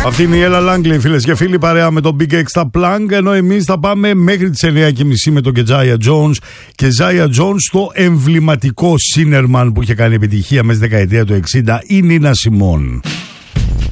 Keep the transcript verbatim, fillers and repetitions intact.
Αυτή είναι η Ella Langley, φίλες και φίλοι, παρέα με τον Big Extra Plank. Ενώ εμείς θα πάμε μέχρι τις εννιά και μισή με τον Keziah Jones. Keziah Jones στο εμβληματικό Sinnerman που είχε κάνει επιτυχία μέσα στη δεκαετία του εξήντα, η Nina Simone.